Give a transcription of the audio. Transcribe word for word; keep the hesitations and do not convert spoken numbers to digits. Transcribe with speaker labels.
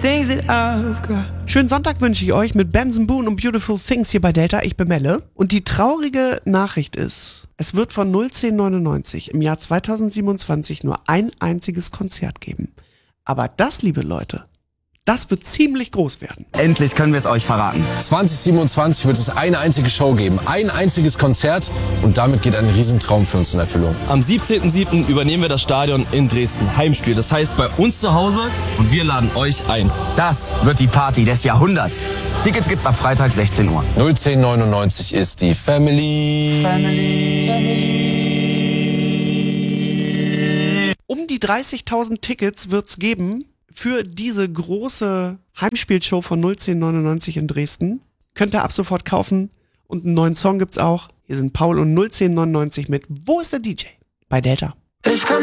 Speaker 1: things that I've got.
Speaker 2: Schönen Sonntag wünsche ich euch mit Benson Boone und Beautiful Things hier bei Delta. Ich bin Melle. Und die traurige Nachricht ist, es wird von null zehn neunundneunzig im Jahr zweitausendsiebenundzwanzig nur ein einziges Konzert geben. Aber das, liebe Leute, das wird ziemlich groß werden.
Speaker 3: Endlich können wir es euch verraten.
Speaker 4: zwanzig siebenundzwanzig wird es eine einzige Show geben, ein einziges Konzert und damit geht ein Riesentraum für uns in Erfüllung.
Speaker 5: Am siebzehnten siebten übernehmen wir das Stadion in Dresden. Heimspiel, das heißt bei uns zu Hause und wir laden euch ein.
Speaker 3: Das wird die Party des Jahrhunderts. Tickets gibt's ab Freitag sechzehn Uhr.
Speaker 4: null zehn neunundneunzig ist die Family.
Speaker 3: Family.
Speaker 4: Family.
Speaker 2: Um die dreißigtausend Tickets wird's geben für diese große Heimspielshow von null zehn neunundneunzig in Dresden. Könnt ihr ab sofort kaufen. Und einen neuen Song gibt's auch. Hier sind Paul und null zehn neunundneunzig mit Wo ist der D J? Bei Delta.
Speaker 1: Ich kann